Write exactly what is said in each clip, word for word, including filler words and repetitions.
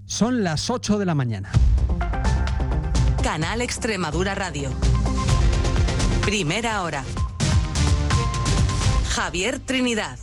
Son las ocho de la mañana. Canal Extremadura Radio. Primera hora. Javier Trinidad.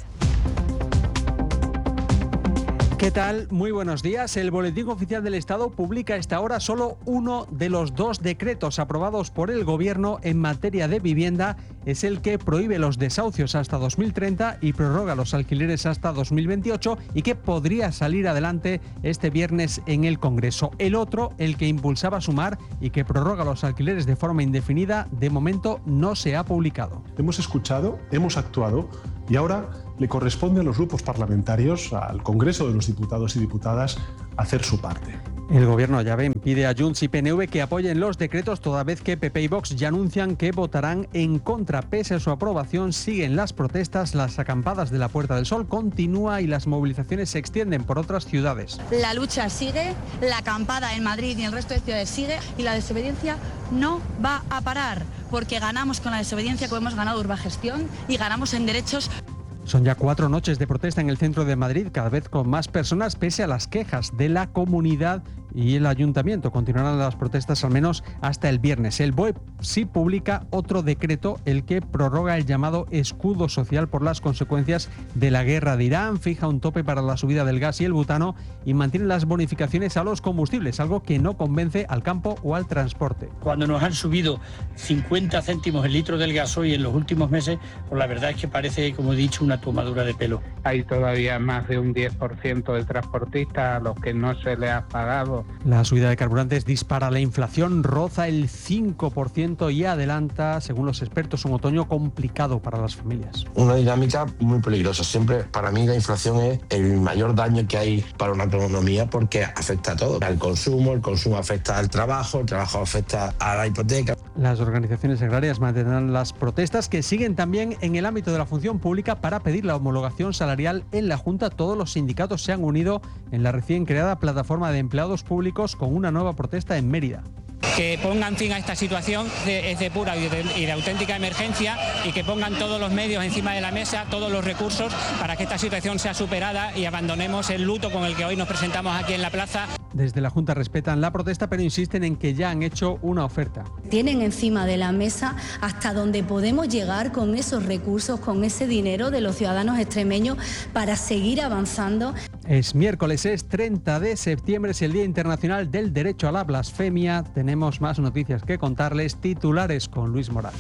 ¿Qué tal? Muy buenos días. El Boletín Oficial del Estado publica a esta hora solo uno de los dos decretos aprobados por el Gobierno en materia de vivienda. Es el que prohíbe los desahucios hasta dos mil treinta y prorroga los alquileres hasta dos mil veintiocho y que podría salir adelante este viernes en el Congreso. El otro, el que impulsaba Sumar y que prorroga los alquileres de forma indefinida, de momento no se ha publicado. Hemos escuchado, hemos actuado y ahora le corresponde a los grupos parlamentarios, al Congreso de los Diputados y Diputadas, hacer su parte. El Gobierno, ya ven, pide a Junts y P N V que apoyen los decretos, toda vez que P P y Vox ya anuncian que votarán en contra. Pese a su aprobación, siguen las protestas, las acampadas de la Puerta del Sol continúa y las movilizaciones se extienden por otras ciudades. La lucha sigue, la acampada en Madrid y en el resto de ciudades sigue y la desobediencia no va a parar, porque ganamos con la desobediencia como hemos ganado Urbagestión y ganamos en derechos. Son ya cuatro noches de protesta en el centro de Madrid, cada vez con más personas, pese a las quejas de la comunidad y el ayuntamiento. Continuarán las protestas al menos hasta el viernes. El B O E sí publica otro decreto, el que prorroga el llamado escudo social por las consecuencias de la guerra de Irán, fija un tope para la subida del gas y el butano y mantiene las bonificaciones a los combustibles, algo que no convence al campo o al transporte. Cuando nos han subido cincuenta céntimos el litro del gasoil en los últimos meses, pues la verdad es que parece, como he dicho, una tomadura de pelo. Hay todavía más de un diez por ciento de transportistas a los que no se les ha pagado. La subida de carburantes dispara la inflación, roza el cinco por ciento y adelanta, según los expertos, un otoño complicado para las familias. Una dinámica muy peligrosa. Siempre, para mí, la inflación es el mayor daño que hay para una economía porque afecta a todo. Al consumo, el consumo afecta al trabajo, el trabajo afecta a la hipoteca. Las organizaciones agrarias mantendrán las protestas, que siguen también en el ámbito de la función pública, para pedir la homologación salarial en la Junta. Todos los sindicatos se han unido en la recién creada plataforma de empleados públicos con una nueva protesta en Mérida. Que pongan fin a esta situación de, es de pura y de, y de auténtica emergencia y que pongan todos los medios encima de la mesa, todos los recursos para que esta situación sea superada y abandonemos el luto con el que hoy nos presentamos aquí en la plaza. Desde la Junta respetan la protesta, pero insisten en que ya han hecho una oferta. Tienen encima de la mesa hasta donde podemos llegar con esos recursos, con ese dinero de los ciudadanos extremeños para seguir avanzando. Es miércoles, es treinta de septiembre, es el Día Internacional del Derecho a la Blasfemia. Tenemos más noticias que contarles, titulares con Luis Morales.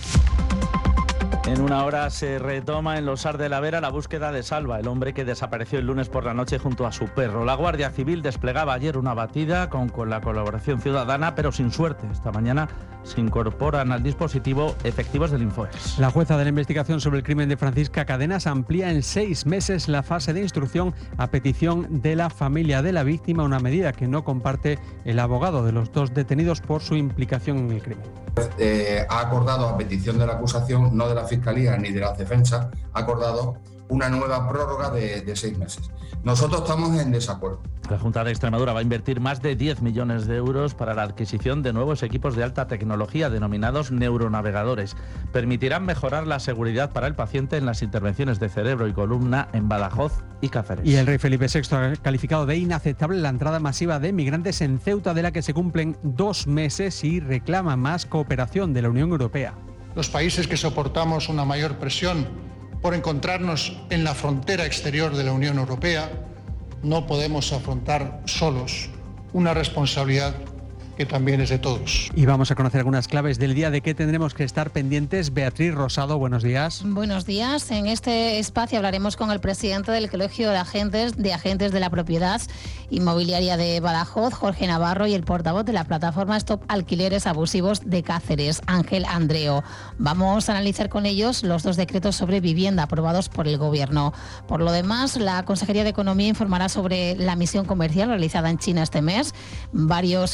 En una hora se retoma en Los Arts de la Vera la búsqueda de Salva, el hombre que desapareció el lunes por la noche junto a su perro. La Guardia Civil desplegaba ayer una batida con, con la colaboración ciudadana, pero sin suerte. Esta mañana se incorporan al dispositivo efectivos del Infoex. La jueza de la investigación sobre el crimen de Francisca Cadenas amplía en seis meses la fase de instrucción a petición de la familia de la víctima, una medida que no comparte el abogado de los dos detenidos por su implicación en el crimen. Eh, ha acordado, a petición de la acusación, no de la Fiscalía ni de la Defensa, ha acordado una nueva prórroga de, de seis meses. Nosotros estamos en desacuerdo. La Junta de Extremadura va a invertir más de diez millones de euros para la adquisición de nuevos equipos de alta tecnología denominados neuronavegadores. Permitirán mejorar la seguridad para el paciente en las intervenciones de cerebro y columna en Badajoz y Cáceres. Y el rey Felipe sexto ha calificado de inaceptable la entrada masiva de migrantes en Ceuta, de la que se cumplen dos meses, y reclama más cooperación de la Unión Europea. Los países que soportamos una mayor presión por encontrarnos en la frontera exterior de la Unión Europea, no podemos afrontar solos una responsabilidad que también es de todos. Y vamos a conocer algunas claves del día de qué tendremos que estar pendientes. Beatriz Rosado, buenos días. Buenos días. En este espacio hablaremos con el presidente del Colegio de Agentes de Agentes de la Propiedad Inmobiliaria de Badajoz, Jorge Navarro, y el portavoz de la plataforma Stop Alquileres Abusivos de Cáceres, Ángel Andreo. Vamos a analizar con ellos los dos decretos sobre vivienda aprobados por el Gobierno. Por lo demás, la Consejería de Economía informará sobre la misión comercial realizada en China este mes. Varios economistas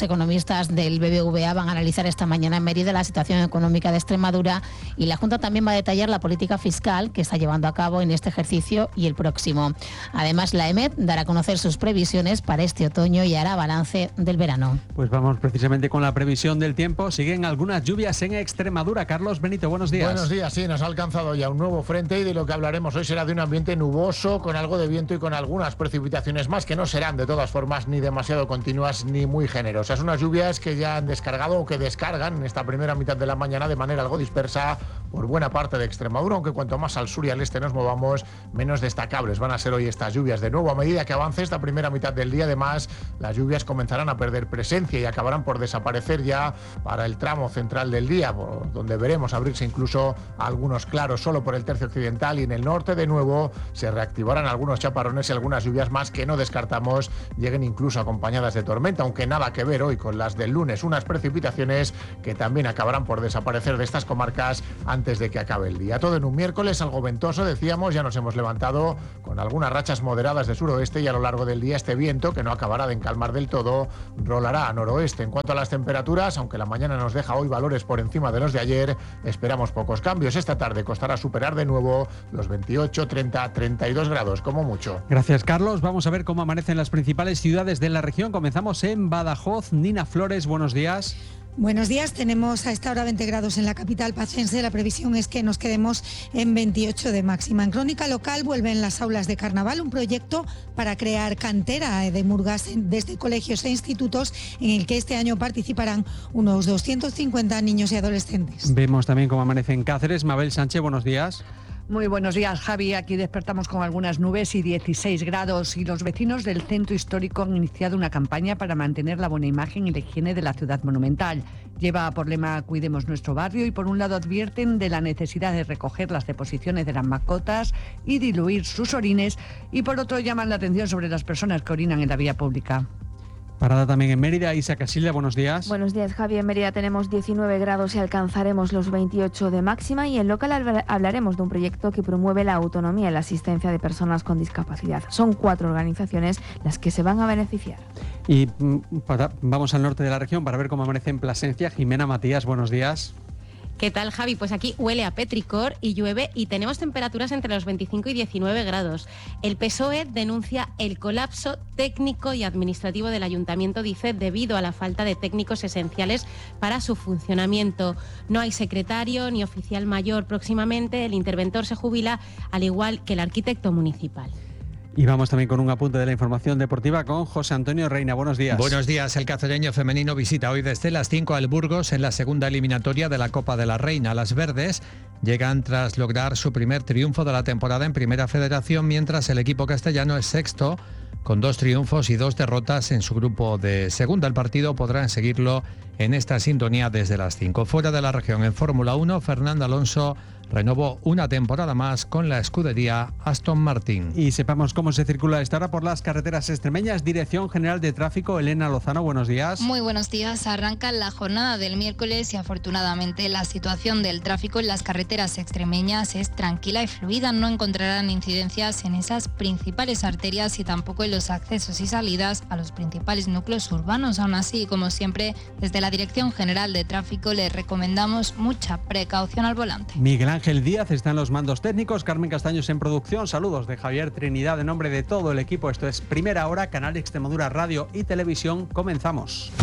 economistas del B B V A van a analizar esta mañana en Mérida la situación económica de Extremadura y la Junta también va a detallar la política fiscal que está llevando a cabo en este ejercicio y el próximo. Además, la E M E D dará a conocer sus previsiones para este otoño y hará balance del verano. Pues vamos precisamente con la previsión del tiempo. Siguen algunas lluvias en Extremadura. Carlos Benito, buenos días. Buenos días, sí, nos ha alcanzado ya un nuevo frente y de lo que hablaremos hoy será de un ambiente nuboso, con algo de viento y con algunas precipitaciones más que no serán de todas formas ni demasiado continuas ni muy generosas. Unas lluvias que ya han descargado o que descargan en esta primera mitad de la mañana de manera algo dispersa por buena parte de Extremadura, aunque cuanto más al sur y al este nos movamos, menos destacables van a ser hoy estas lluvias. De nuevo, a medida que avance esta primera mitad del día, además, las lluvias comenzarán a perder presencia y acabarán por desaparecer ya para el tramo central del día, donde veremos abrirse incluso algunos claros solo por el tercio occidental, y en el norte de nuevo se reactivarán algunos chaparrones y algunas lluvias más que no descartamos lleguen incluso acompañadas de tormenta, aunque nada que ver hoy con las del lunes, unas precipitaciones que también acabarán por desaparecer de estas comarcas antes de que acabe el día. Todo en un miércoles algo ventoso, decíamos, ya nos hemos levantado con algunas rachas moderadas de suroeste y a lo largo del día este viento, que no acabará de encalmar del todo, rolará a noroeste. En cuanto a las temperaturas, aunque la mañana nos deja hoy valores por encima de los de ayer, esperamos pocos cambios. Esta tarde costará superar de nuevo los veintiocho, treinta, treinta y dos grados como mucho. Gracias, Carlos. Vamos a ver cómo amanecen las principales ciudades de la región. Comenzamos en Badajoz. Nina Flores, buenos días. Buenos días, tenemos a esta hora veinte grados en la capital pacense. La previsión es que nos quedemos en veintiocho de máxima. En Crónica Local vuelven las aulas de carnaval, un proyecto para crear cantera de murgas desde colegios e institutos en el que este año participarán unos doscientos cincuenta niños y adolescentes. Vemos también cómo amanece en Cáceres. Mabel Sánchez, buenos días. Muy buenos días, Javi. Aquí despertamos con algunas nubes y dieciséis grados, y los vecinos del centro histórico han iniciado una campaña para mantener la buena imagen y la higiene de la ciudad monumental. Lleva por lema Cuidemos nuestro barrio y por un lado advierten de la necesidad de recoger las deposiciones de las mascotas y diluir sus orines, y por otro llaman la atención sobre las personas que orinan en la vía pública. Parada también en Mérida. Isa Casilda, buenos días. Buenos días, Javi. En Mérida tenemos diecinueve grados y alcanzaremos los veintiocho de máxima, y en local hablaremos de un proyecto que promueve la autonomía y la asistencia de personas con discapacidad. Son cuatro organizaciones las que se van a beneficiar. Y para, vamos al norte de la región para ver cómo amanece en Plasencia. Jimena Matías, buenos días. ¿Qué tal, Javi? Pues aquí huele a petricor y llueve y tenemos temperaturas entre los veinticinco y diecinueve grados. El P S O E denuncia el colapso técnico y administrativo del ayuntamiento, dice, debido a la falta de técnicos esenciales para su funcionamiento. No hay secretario ni oficial mayor próximamente. El interventor se jubila, al igual que el arquitecto municipal. Y vamos también con un apunte de la información deportiva con José Antonio Reina. Buenos días. Buenos días. El cacereño femenino visita hoy desde las cinco al Burgos en la segunda eliminatoria de la Copa de la Reina. Las verdes llegan tras lograr su primer triunfo de la temporada en Primera Federación, mientras el equipo castellano es sexto con dos triunfos y dos derrotas en su grupo de segunda. El partido podrán seguirlo en esta sintonía desde las cinco. Fuera de la región, en Fórmula uno, Fernando Alonso renovó una temporada más con la escudería Aston Martin. Y sepamos cómo se circula esta hora por las carreteras extremeñas. Dirección General de Tráfico, Elena Lozano, buenos días. Muy buenos días. Arranca la jornada del miércoles y afortunadamente la situación del tráfico en las carreteras extremeñas es tranquila y fluida. No encontrarán incidencias en esas principales arterias y tampoco en los accesos y salidas a los principales núcleos urbanos. Aún así, como siempre, desde la Dirección General de Tráfico les recomendamos mucha precaución al volante. Miguel Ángel Díaz está en los mandos técnicos, Carmen Castaños en producción. Saludos de Javier Trinidad en nombre de todo el equipo. Esto es Primera Hora, Canal Extremadura Radio y Televisión. Comenzamos.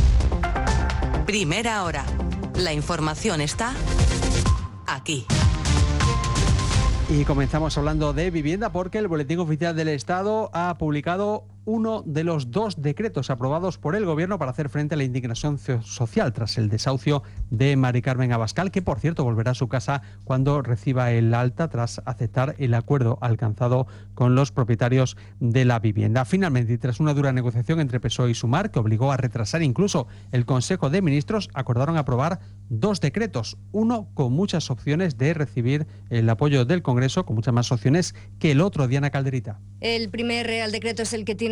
Primera Hora. La información está aquí. Y comenzamos hablando de vivienda porque el Boletín Oficial del Estado ha publicado uno de los dos decretos aprobados por el Gobierno para hacer frente a la indignación social tras el desahucio de Mari Carmen Abascal, que por cierto volverá a su casa cuando reciba el alta tras aceptar el acuerdo alcanzado con los propietarios de la vivienda. Finalmente, y tras una dura negociación entre P S O E y Sumar, que obligó a retrasar incluso el Consejo de Ministros, acordaron aprobar dos decretos, uno con muchas opciones de recibir el apoyo del Congreso, con muchas más opciones que el otro. Diana Calderita. El primer Real Decreto es el que tiene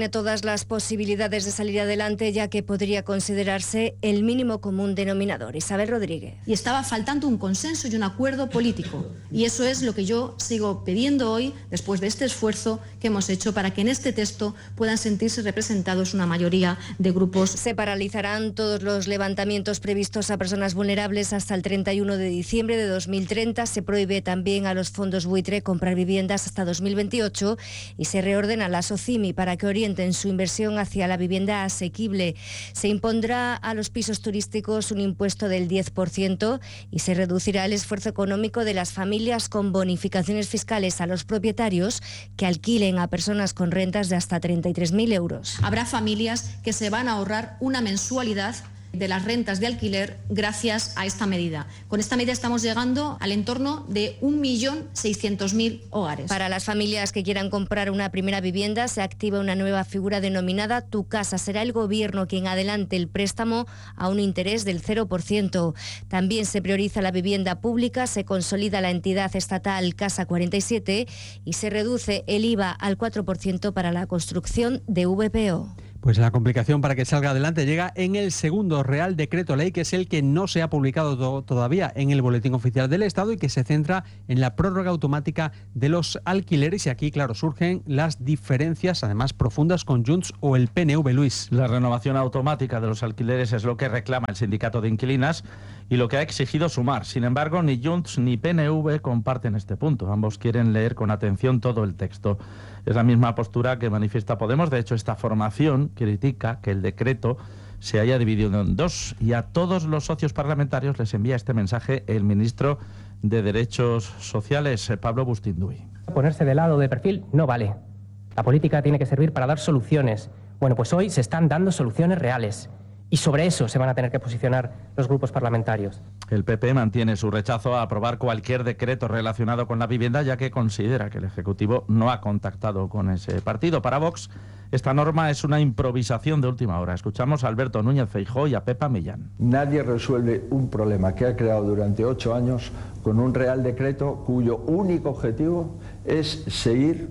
tiene todas las posibilidades de salir adelante, ya que podría considerarse el mínimo común denominador. Isabel Rodríguez. Y estaba faltando un consenso y un acuerdo político. Y eso es lo que yo sigo pidiendo hoy, después de este esfuerzo que hemos hecho, para que en este texto puedan sentirse representados una mayoría de grupos. Se paralizarán todos los levantamientos previstos a personas vulnerables hasta el treinta y uno de diciembre de dos mil treinta. Se prohíbe también a los fondos buitre comprar viviendas hasta dos mil veintiocho y se reordena la SOCIMI para que orienten su inversión hacia la vivienda asequible. Se impondrá a los pisos turísticos un impuesto del diez por ciento y se reducirá el esfuerzo económico de las familias con bonificaciones fiscales a los propietarios que alquilen a personas con rentas de hasta treinta y tres mil euros. Habrá familias que se van a ahorrar una mensualidad de las rentas de alquiler gracias a esta medida. Con esta medida estamos llegando al entorno de un millón seiscientos mil hogares. Para las familias que quieran comprar una primera vivienda se activa una nueva figura denominada Tu Casa. Será el Gobierno quien adelante el préstamo a un interés del cero por ciento. También se prioriza la vivienda pública, se consolida la entidad estatal Casa cuarenta y siete y se reduce el I V A al cuatro por ciento para la construcción de V P O. Pues la complicación para que salga adelante llega en el segundo Real Decreto Ley, que es el que no se ha publicado to- todavía en el Boletín Oficial del Estado y que se centra en la prórroga automática de los alquileres. Y aquí, claro, surgen las diferencias, además profundas, con Junts o el P N V, Luis. La renovación automática de los alquileres es lo que reclama el sindicato de inquilinas y lo que ha exigido Sumar. Sin embargo, ni Junts ni P N V comparten este punto. Ambos quieren leer con atención todo el texto. Es la misma postura que manifiesta Podemos. De hecho, esta formación critica que el decreto se haya dividido en dos y a todos los socios parlamentarios les envía este mensaje el ministro de Derechos Sociales, Pablo Bustinduy. Ponerse de lado de perfil no vale. La política tiene que servir para dar soluciones. Bueno, pues hoy se están dando soluciones reales. Y sobre eso se van a tener que posicionar los grupos parlamentarios. El P P mantiene su rechazo a aprobar cualquier decreto relacionado con la vivienda, ya que considera que el Ejecutivo no ha contactado con ese partido. Para Vox, esta norma es una improvisación de última hora. Escuchamos a Alberto Núñez Feijóo y a Pepa Millán. Nadie resuelve un problema que ha creado durante ocho años con un Real Decreto cuyo único objetivo es seguir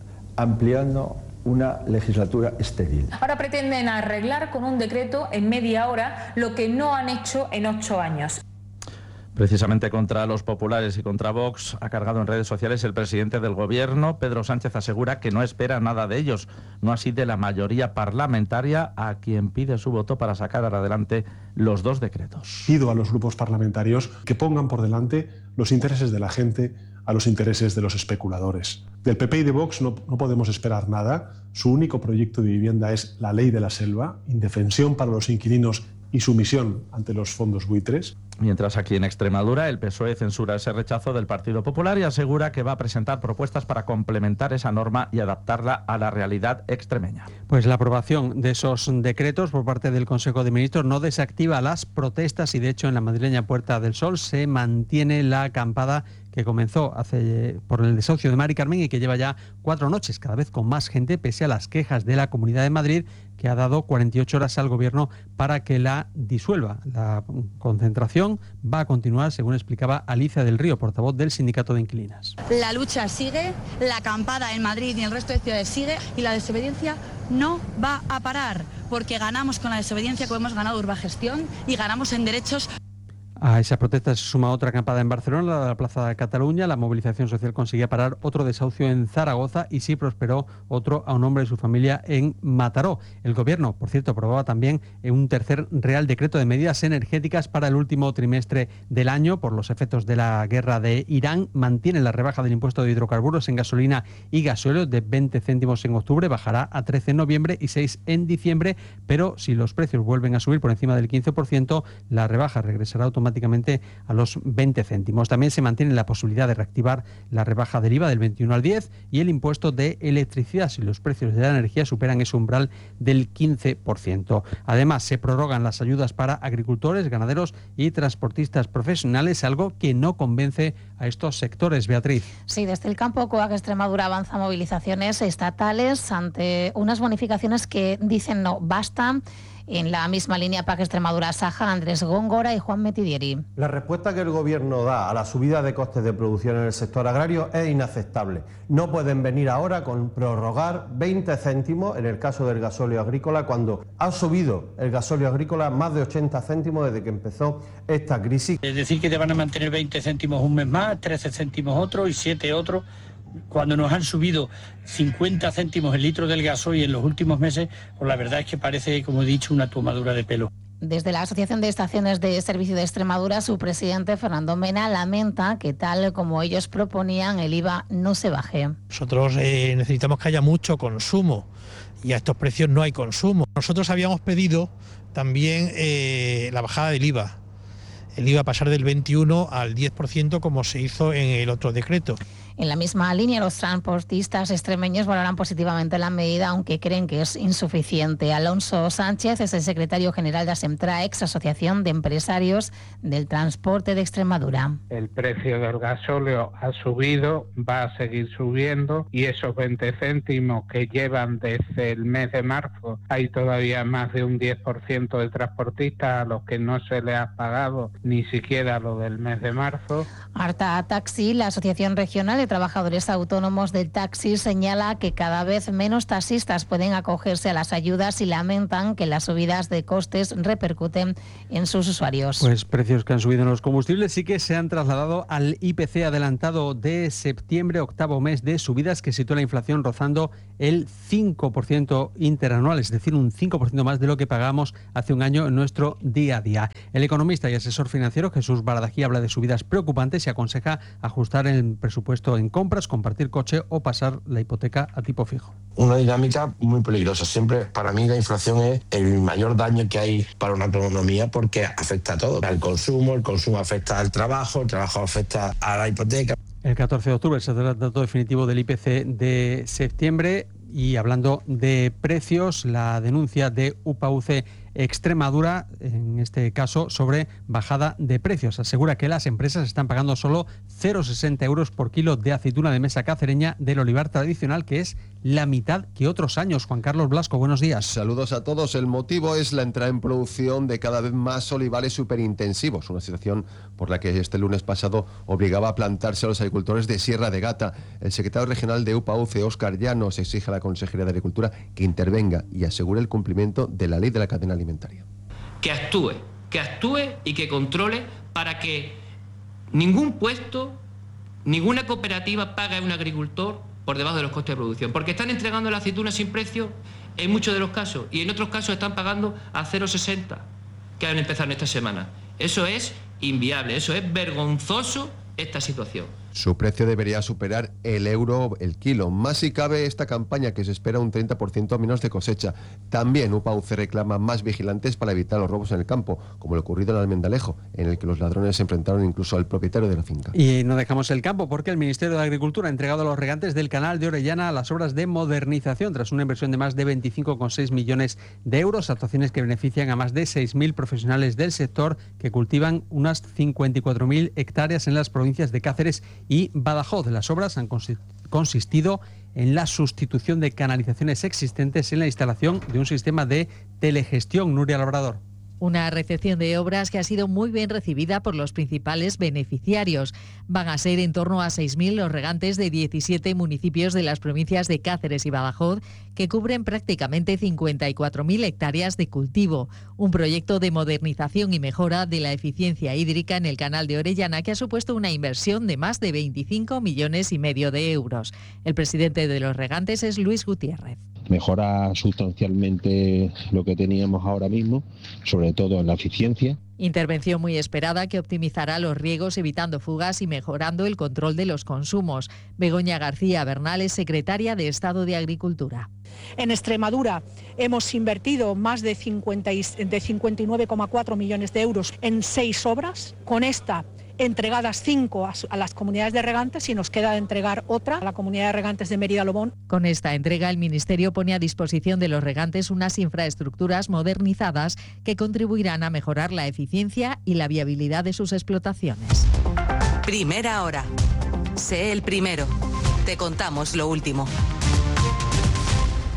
ampliando una legislatura estéril. Ahora pretenden arreglar con un decreto en media hora lo que no han hecho en ocho años. Precisamente contra los populares y contra Vox ha cargado en redes sociales el presidente del Gobierno. Pedro Sánchez asegura que no espera nada de ellos, no así de la mayoría parlamentaria, a quien pide su voto para sacar adelante los dos decretos. Pido a los grupos parlamentarios que pongan por delante los intereses de la gente a los intereses de los especuladores. Del P P y de Vox no, no podemos esperar nada. Su único proyecto de vivienda es la ley de la selva, indefensión para los inquilinos y sumisión ante los fondos buitres. Mientras aquí en Extremadura el P S O E censura ese rechazo del Partido Popular y asegura que va a presentar propuestas para complementar esa norma y adaptarla a la realidad extremeña. Pues la aprobación de esos decretos por parte del Consejo de Ministros no desactiva las protestas y de hecho en la madrileña Puerta del Sol se mantiene la acampada que comenzó hace por el desahucio de Mari Carmen y que lleva ya cuatro noches, cada vez con más gente, pese a las quejas de la Comunidad de Madrid, que ha dado cuarenta y ocho horas al Gobierno para que la disuelva. La concentración va a continuar, según explicaba Alicia del Río, portavoz del Sindicato de Inquilinas. La lucha sigue, la acampada en Madrid y en el resto de ciudades sigue y la desobediencia no va a parar, porque ganamos con la desobediencia como hemos ganado Urbagestión y ganamos en derechos. A esa protesta se suma otra acampada en Barcelona, la de la Plaza de Cataluña. La movilización social conseguía parar otro desahucio en Zaragoza y sí prosperó otro a un hombre y su familia en Mataró. El Gobierno, por cierto, aprobaba también un tercer Real Decreto de medidas energéticas para el último trimestre del año. Por los efectos de la guerra de Irán, mantiene la rebaja del impuesto de hidrocarburos en gasolina y gasóleo de veinte céntimos en octubre, bajará a trece en noviembre y seis en diciembre, pero si los precios vuelven a subir por encima del quince por ciento, la rebaja regresará automáticamente automáticamente a los veinte céntimos. También se mantiene la posibilidad de reactivar la rebaja del I V A del veintiuno al diez y el impuesto de electricidad si los precios de la energía superan ese umbral del quince por ciento. Además, se prorrogan las ayudas para agricultores, ganaderos y transportistas profesionales, algo que no convence a estos sectores. Beatriz. Sí, desde el campo COAG Extremadura avanza movilizaciones estatales ante unas bonificaciones que dicen no, basta. En la misma línea P A C Extremadura Saja, Andrés Góngora y Juan Metidieri. La respuesta que el Gobierno da a la subida de costes de producción en el sector agrario es inaceptable. No pueden venir ahora con prorrogar veinte céntimos en el caso del gasóleo agrícola, cuando ha subido el gasóleo agrícola más de ochenta céntimos desde que empezó esta crisis. Es decir, que te van a mantener veinte céntimos un mes más, trece céntimos otro y siete otro, cuando nos han subido cincuenta céntimos el litro del gasoil en los últimos meses, pues la verdad es que parece, como he dicho, una tomadura de pelo. Desde la Asociación de Estaciones de Servicio de Extremadura, su presidente Fernando Mena lamenta que, tal como ellos proponían, el I V A no se baje. Nosotros eh, necesitamos que haya mucho consumo y a estos precios no hay consumo. Nosotros habíamos pedido también eh, la bajada del I V A. El I V A pasar del veintiuno al diez por ciento como se hizo en el otro decreto. En la misma línea, los transportistas extremeños valoran positivamente la medida, aunque creen que es insuficiente. Alonso Sánchez es el secretario general de Asemtraex, Asociación de Empresarios del Transporte de Extremadura. El precio del gasóleo ha subido, va a seguir subiendo, y esos veinte céntimos que llevan desde el mes de marzo, hay todavía más de un diez por ciento de transportistas a los que no se les ha pagado ni siquiera lo del mes de marzo. Arta Taxi, la Asociación Regional de Trabajadores Autónomos del Taxi, señala que cada vez menos taxistas pueden acogerse a las ayudas y lamentan que las subidas de costes repercuten en sus usuarios. Pues precios que han subido en los combustibles sí que se han trasladado al I P C adelantado de septiembre, octavo mes de subidas que sitúa la inflación rozando el cinco por ciento interanual, es decir, un cinco por ciento más de lo que pagábamos hace un año en nuestro día a día. El economista y asesor financiero Jesús Baradají habla de subidas preocupantes y aconseja ajustar el presupuesto en compras, compartir coche o pasar la hipoteca a tipo fijo. Una dinámica muy peligrosa. Siempre, para mí, la inflación es el mayor daño que hay para una economía porque afecta a todo. Al consumo, el consumo afecta al trabajo, el trabajo afecta a la hipoteca. El catorce de octubre se dará el dato definitivo del I P C de septiembre. Y hablando de precios, la denuncia de U P A U C Extremadura, en este caso sobre bajada de precios. Asegura que las empresas están pagando solo cero coma sesenta euros por kilo de aceituna de mesa cacereña del olivar tradicional, que es la mitad que otros años. Juan Carlos Blasco, buenos días. Saludos a todos. El motivo es la entrada en producción de cada vez más olivares superintensivos, una situación por la que este lunes pasado obligaba a plantarse a los agricultores de Sierra de Gata. El secretario regional de U P A U C, Óscar Llanos, exige a la Consejería de Agricultura que intervenga y asegure el cumplimiento de la ley de la cadena alimentaria. Que actúe, que actúe y que controle para que ningún puesto, ninguna cooperativa pague a un agricultor por debajo de los costes de producción, porque están entregando la aceituna sin precio en muchos de los casos y en otros casos están pagando a cero coma sesenta, que han empezado en esta semana. Eso es inviable, eso es vergonzoso, esta situación. Su precio debería superar el euro el kilo. Más si cabe esta campaña, que se espera un treinta por ciento menos de cosecha. También U P A U C reclama más vigilantes para evitar los robos en el campo, como lo ocurrido en Almendalejo, en el que los ladrones se enfrentaron incluso al propietario de la finca. Y no dejamos el campo porque el Ministerio de Agricultura ha entregado a los regantes del canal de Orellana las obras de modernización tras una inversión de más de veinticinco coma seis millones de euros, actuaciones que benefician a más de seis mil profesionales del sector que cultivan unas cincuenta y cuatro mil hectáreas en las provincias de Cáceres y Badajoz. Las obras han consistido en la sustitución de canalizaciones existentes en la instalación de un sistema de telegestión. Nuria Labrador. Una recepción de obras que ha sido muy bien recibida por los principales beneficiarios. Van a ser en torno a seis mil los regantes de diecisiete municipios de las provincias de Cáceres y Badajoz, que cubren prácticamente cincuenta y cuatro mil hectáreas de cultivo. Un proyecto de modernización y mejora de la eficiencia hídrica en el canal de Orellana que ha supuesto una inversión de más de veinticinco millones y medio de euros. El presidente de los regantes es Luis Gutiérrez. Mejora sustancialmente lo que teníamos ahora mismo, sobre todo en la eficiencia. Intervención muy esperada que optimizará los riegos evitando fugas y mejorando el control de los consumos. Begoña García Bernal es secretaria de Estado de Agricultura. En Extremadura hemos invertido más de, cincuenta y, de cincuenta y nueve coma cuatro millones de euros en seis obras. Con esta entregadas cinco a, a las comunidades de regantes y nos queda de entregar otra a la comunidad de regantes de Mérida-Lobón. Con esta entrega el Ministerio pone a disposición de los regantes unas infraestructuras modernizadas que contribuirán a mejorar la eficiencia y la viabilidad de sus explotaciones. Primera hora. Sé el primero. Te contamos lo último.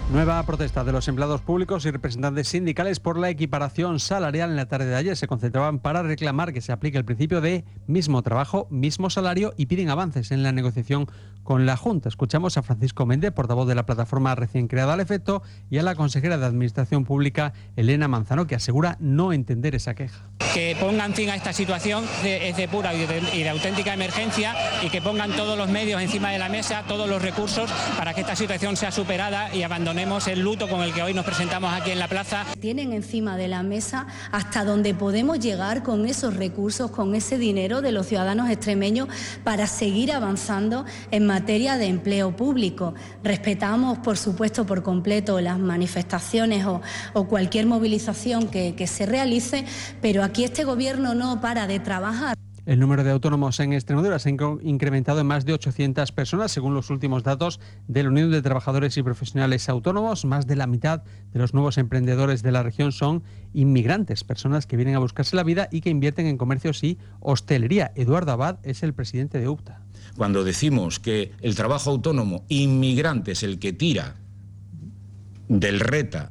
Nueva protesta de los empleados públicos y representantes sindicales por la equiparación salarial. En la tarde de ayer se concentraban para reclamar que se aplique el principio de mismo trabajo, mismo salario y piden avances en la negociación con la Junta. Escuchamos a Francisco Méndez, portavoz de la plataforma recién creada al efecto, y a la consejera de Administración Pública, Elena Manzano, que asegura no entender esa queja. Que pongan fin a esta situación de, es de pura y de, y de auténtica emergencia, y que pongan todos los medios encima de la mesa, todos los recursos para que esta situación sea superada y abandonemos el luto con el que hoy nos presentamos aquí en la plaza. Tienen encima de la mesa hasta donde podemos llegar con esos recursos, con ese dinero de los ciudadanos extremeños para seguir avanzando en materia de empleo público. Respetamos, por supuesto, por completo las manifestaciones o, o cualquier movilización que, que se realice, pero aquí este gobierno no para de trabajar. El número de autónomos en Extremadura se ha incrementado en más de ochocientas personas, según los últimos datos de la Unión de Trabajadores y Profesionales Autónomos. Más de la mitad de los nuevos emprendedores de la región son inmigrantes, personas que vienen a buscarse la vida y que invierten en comercios y hostelería. Eduardo Abad es el presidente de UPTA. Cuando decimos que el trabajo autónomo inmigrante es el que tira del RETA,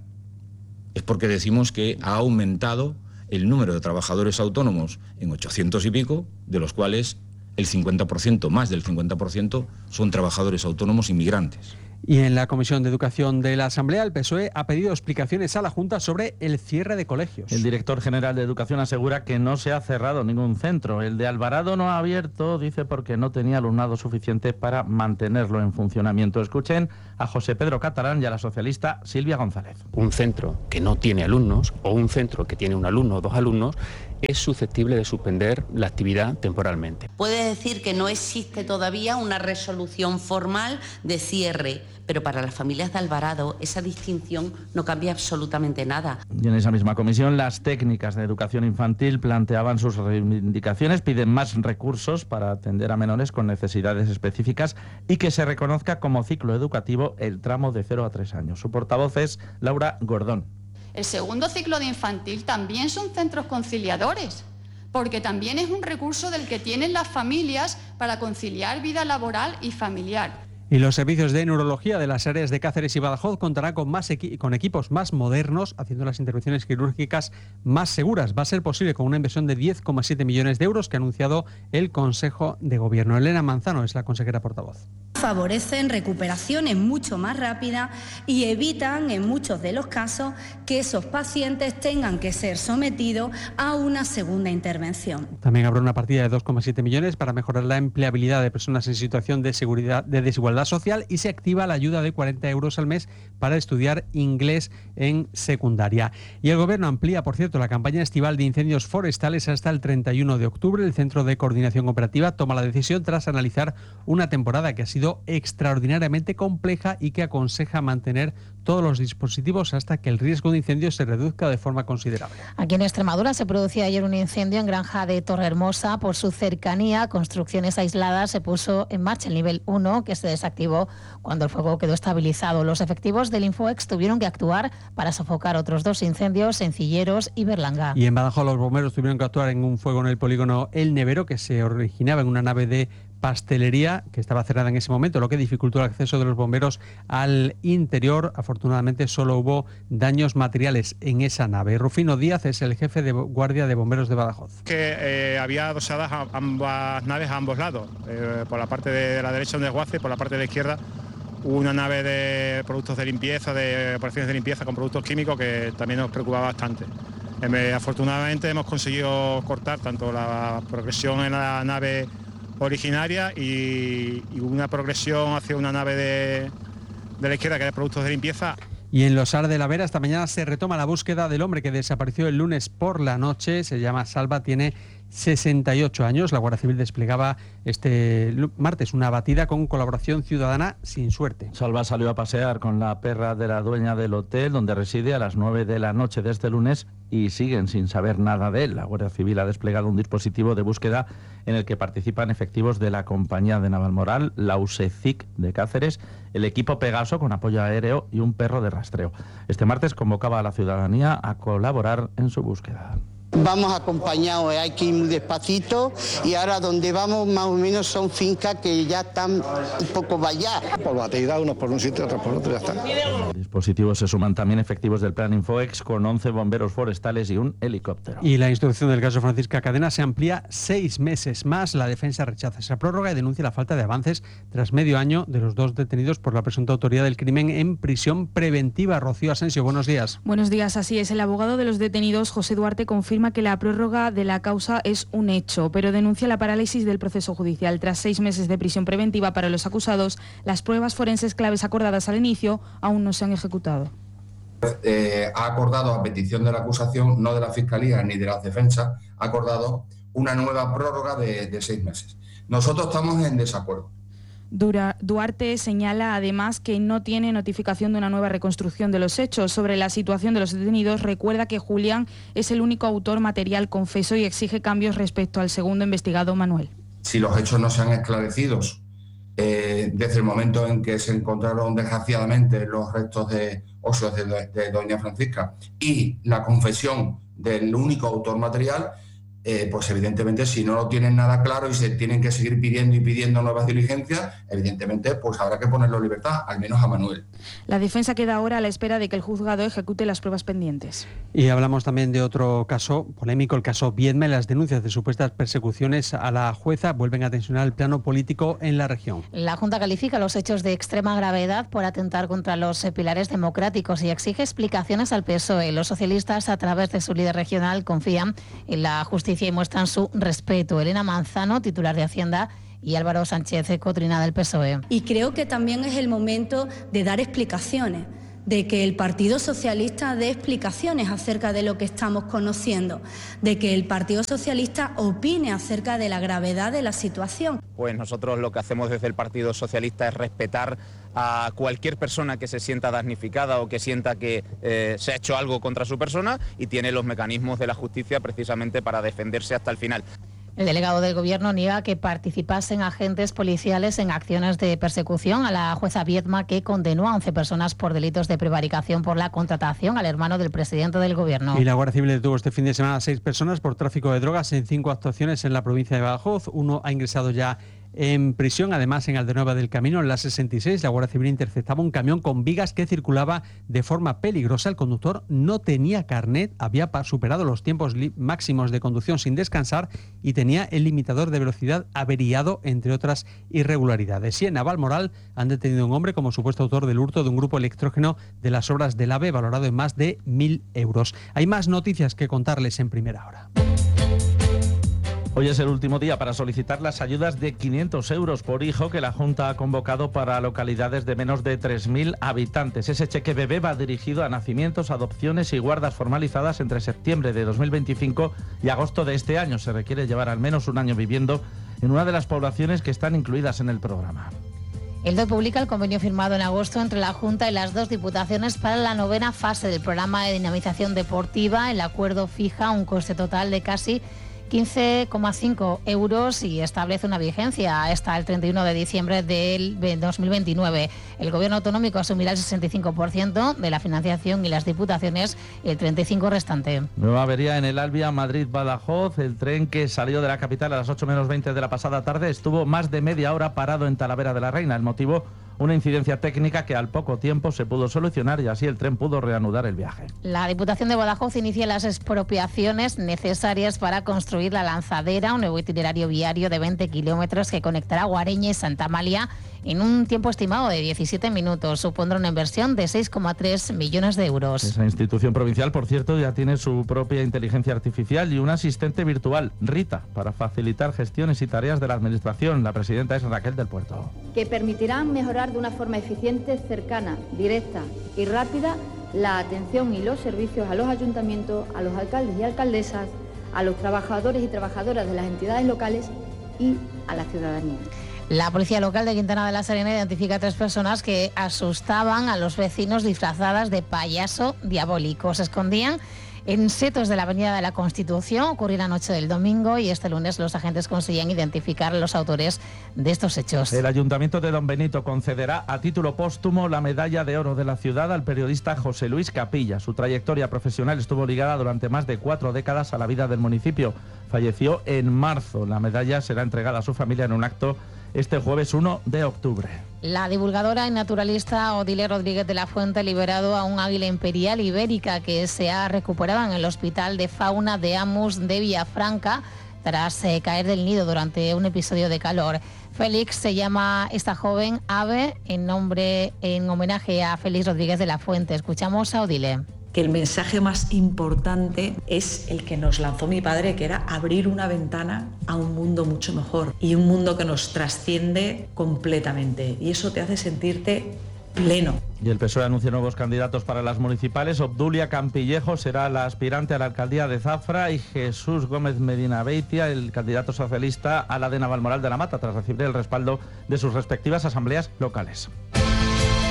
es porque decimos que ha aumentado el número de trabajadores autónomos en ochocientos y pico, de los cuales el cincuenta por ciento, más del cincuenta por ciento, son trabajadores autónomos inmigrantes. Y en la Comisión de Educación de la Asamblea, el P S O E ha pedido explicaciones a la Junta sobre el cierre de colegios. El director general de Educación asegura que no se ha cerrado ningún centro. El de Alvarado no ha abierto, dice, porque no tenía alumnado suficiente para mantenerlo en funcionamiento. Escuchen a José Pedro Catalán y a la socialista Silvia González. Un centro que no tiene alumnos o un centro que tiene un alumno o dos alumnos es susceptible de suspender la actividad temporalmente. Puede decir que no existe todavía una resolución formal de cierre, pero para las familias de Alvarado esa distinción no cambia absolutamente nada. Y en esa misma comisión, las técnicas de educación infantil planteaban sus reivindicaciones, piden más recursos para atender a menores con necesidades específicas y que se reconozca como ciclo educativo el tramo de cero a tres años. Su portavoz es Laura Gordón. El segundo ciclo de infantil también son centros conciliadores, porque también es un recurso del que tienen las familias para conciliar vida laboral y familiar. Y los servicios de neurología de las áreas de Cáceres y Badajoz contarán con, más equi- con equipos más modernos, haciendo las intervenciones quirúrgicas más seguras. Va a ser posible con una inversión de diez coma siete millones de euros que ha anunciado el Consejo de Gobierno. Elena Manzano es la consejera portavoz. Favorecen recuperaciones mucho más rápidas y evitan en muchos de los casos que esos pacientes tengan que ser sometidos a una segunda intervención. También habrá una partida de dos coma siete millones para mejorar la empleabilidad de personas en situación de seguridad, de desigualdad social, y se activa la ayuda de cuarenta euros al mes para estudiar inglés en secundaria. Y el Gobierno amplía, por cierto, la campaña estival de incendios forestales hasta el treinta y uno de octubre. El Centro de Coordinación Operativa toma la decisión tras analizar una temporada que ha sido extraordinariamente compleja y que aconseja mantener todos los dispositivos hasta que el riesgo de incendio se reduzca de forma considerable. Aquí en Extremadura se producía ayer un incendio en Granja de Torrehermosa. Por su cercanía a construcciones aisladas se puso en marcha el nivel uno, que se desactivó cuando el fuego quedó estabilizado. Los efectivos del Infoex tuvieron que actuar para sofocar otros dos incendios en Cilleros y Berlanga. Y en Badajoz los bomberos tuvieron que actuar en un fuego en el polígono El Nevero, que se originaba en una nave de pastelería que estaba cerrada en ese momento, lo que dificultó el acceso de los bomberos al interior. Afortunadamente solo hubo daños materiales en esa nave. Rufino Díaz es el jefe de guardia de bomberos de Badajoz. Que eh, había adosadas a ambas naves a ambos lados, eh, por la parte de la derecha un desguace y por la parte de la izquierda una nave de productos de limpieza, de operaciones de limpieza con productos químicos, que también nos preocupaba bastante. Eh, afortunadamente hemos conseguido cortar tanto la progresión en la nave originaria y, y una progresión hacia una nave de, de la izquierda que es de productos de limpieza. Y en los Sar de la Vera esta mañana se retoma la búsqueda del hombre que desapareció el lunes por la noche. Se llama Salva, tiene sesenta y ocho años. La Guardia Civil desplegaba este martes una batida con colaboración ciudadana sin suerte. Salva salió a pasear con la perra de la dueña del hotel donde reside a las nueve de la noche de este lunes y siguen sin saber nada de él. La Guardia Civil ha desplegado un dispositivo de búsqueda en el que participan efectivos de la compañía de Navalmoral, la U S E C I C de Cáceres, el equipo Pegaso con apoyo aéreo y un perro de rastreo. Este martes convocaba a la ciudadanía a colaborar en su búsqueda. Vamos acompañados, hay que ir muy despacito y ahora donde vamos más o menos son fincas que ya están un poco valladas. Por batida, unos por un sitio, otros por otro, ya está. Dispositivos se suman también efectivos del Plan Infoex con once bomberos forestales y un helicóptero. Y la instrucción del caso Francisca Cadena se amplía seis meses más. La defensa rechaza esa prórroga y denuncia la falta de avances tras medio año de los dos detenidos por la presunta autoría del crimen en prisión preventiva. Rocío Asensio, buenos días. Buenos días, así es. El abogado de los detenidos, José Duarte, confirma que la prórroga de la causa es un hecho, pero denuncia la parálisis del proceso judicial. Tras seis meses de prisión preventiva para los acusados, las pruebas forenses claves acordadas al inicio aún no se han ejecutado. Eh, ha acordado, a petición de la acusación, no de la Fiscalía ni de la defensa, ha acordado una nueva prórroga de, de seis meses. Nosotros estamos en desacuerdo. Dura, Duarte señala además que no tiene notificación de una nueva reconstrucción de los hechos. Sobre la situación de los detenidos, recuerda que Julián es el único autor material confeso y exige cambios respecto al segundo investigado, Manuel. Si los hechos no se han esclarecido eh, desde el momento en que se encontraron desgraciadamente los restos de óseos de, de doña Francisca y la confesión del único autor material, Eh, pues evidentemente si no lo tienen nada claro y se tienen que seguir pidiendo y pidiendo nuevas diligencias, evidentemente pues habrá que ponerlo en libertad, al menos a Manuel. La defensa queda ahora a la espera de que el juzgado ejecute las pruebas pendientes. Y hablamos también de otro caso polémico, el caso Viedma. Las denuncias de supuestas persecuciones a la jueza vuelven a tensionar el plano político en la región. La Junta califica los hechos de extrema gravedad por atentar contra los pilares democráticos y exige explicaciones al P S O E. Los socialistas, a través de su líder regional, confían en la justicia y muestran su respeto. Elena Manzano, titular de Hacienda, y Álvaro Sánchez, cotrina del P S O E. Y creo que también es el momento de dar explicaciones, de que el Partido Socialista dé explicaciones acerca de lo que estamos conociendo, de que el Partido Socialista opine acerca de la gravedad de la situación. Pues nosotros lo que hacemos desde el Partido Socialista es respetar a cualquier persona que se sienta damnificada o que sienta que eh, se ha hecho algo contra su persona y tiene los mecanismos de la justicia precisamente para defenderse hasta el final. El delegado del Gobierno niega que participasen agentes policiales en acciones de persecución a la jueza Viedma, que condenó a once personas por delitos de prevaricación por la contratación al hermano del presidente del Gobierno. Y la Guardia Civil detuvo este fin de semana a seis personas por tráfico de drogas en cinco actuaciones en la provincia de Badajoz. Uno ha ingresado ya en prisión. Además, en Aldenueva del Camino, en la sesenta y seis, la Guardia Civil interceptaba un camión con vigas que circulaba de forma peligrosa. El conductor no tenía carnet, había superado los tiempos máximos de conducción sin descansar y tenía el limitador de velocidad averiado, entre otras irregularidades. Y en Navalmoral han detenido a un hombre como supuesto autor del hurto de un grupo electrógeno de las obras del AVE, valorado en más de mil euros. Hay más noticias que contarles en primera hora. Hoy es el último día para solicitar las ayudas de quinientos euros por hijo que la Junta ha convocado para localidades de menos de tres mil habitantes. Ese cheque bebé va dirigido a nacimientos, adopciones y guardas formalizadas entre septiembre de dos mil veinticinco y agosto de este año. Se requiere llevar al menos un año viviendo en una de las poblaciones que están incluidas en el programa. El D O E publica el convenio firmado en agosto entre la Junta y las dos diputaciones para la novena fase del programa de dinamización deportiva. El acuerdo fija un coste total de casi quince coma cinco euros y establece una vigencia hasta el treinta y uno de diciembre del dos mil veintinueve. El Gobierno autonómico asumirá el sesenta y cinco por ciento de la financiación y las diputaciones el treinta y cinco por ciento restante. Nueva avería en el Albia Madrid-Badajoz. El tren que salió de la capital a las ocho menos veinte de la pasada tarde estuvo más de media hora parado en Talavera de la Reina. El motivo, una incidencia técnica que al poco tiempo se pudo solucionar y así el tren pudo reanudar el viaje. La Diputación de Badajoz inicia las expropiaciones necesarias para construir la lanzadera, un nuevo itinerario viario de veinte kilómetros que conectará Guareña y Santa Amalia en un tiempo estimado de diecisiete minutos. Supondrá una inversión de seis coma tres millones de euros. Esa institución provincial, por cierto, ya tiene su propia inteligencia artificial y un asistente virtual, Rita, para facilitar gestiones y tareas de la administración. La presidenta es Raquel del Puerto. Que permitirán mejorar de una forma eficiente, cercana, directa y rápida la atención y los servicios a los ayuntamientos, a los alcaldes y alcaldesas, a los trabajadores y trabajadoras de las entidades locales y a la ciudadanía. La Policía Local de Quintana de la Serena identifica a tres personas que asustaban a los vecinos disfrazadas de payaso diabólico. Se escondían en setos de la Avenida de la Constitución. Ocurrió la noche del domingo y este lunes los agentes conseguían identificar a los autores de estos hechos. El Ayuntamiento de Don Benito concederá a título póstumo la medalla de oro de la ciudad al periodista José Luis Capilla. Su trayectoria profesional estuvo ligada durante más de cuatro décadas a la vida del municipio. Falleció en marzo. La medalla será entregada a su familia en un acto este jueves uno de octubre. La divulgadora y naturalista Odile Rodríguez de la Fuente ha liberado a un águila imperial ibérica que se ha recuperado en el Hospital de Fauna de Amus de Villafranca tras eh, caer del nido durante un episodio de calor. Félix se llama esta joven ave en nombre en homenaje a Félix Rodríguez de la Fuente. Escuchamos a Odile. Que el mensaje más importante es el que nos lanzó mi padre, que era abrir una ventana a un mundo mucho mejor y un mundo que nos trasciende completamente, y eso te hace sentirte pleno. Y el P S O E anuncia nuevos candidatos para las municipales. Obdulia Campillejo será la aspirante a la alcaldía de Zafra y Jesús Gómez Medina Beitia, el candidato socialista a la de Navalmoral de la Mata, tras recibir el respaldo de sus respectivas asambleas locales.